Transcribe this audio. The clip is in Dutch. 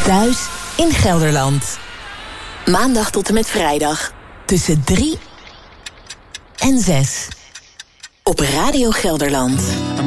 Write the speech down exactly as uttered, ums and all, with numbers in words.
Thuis in Gelderland. Maandag tot en met vrijdag. Tussen drie en zes. Op Radio Gelderland.